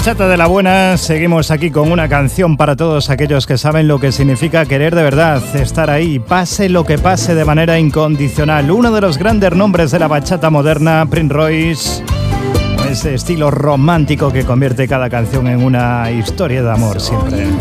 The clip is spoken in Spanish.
Bachata de la buena, seguimos aquí con una canción para todos aquellos que saben lo que significa querer de verdad, estar ahí, pase lo que pase de manera incondicional. Uno de los grandes nombres de la bachata moderna, Prince Royce, ese estilo romántico que convierte cada canción en una historia de amor siempre.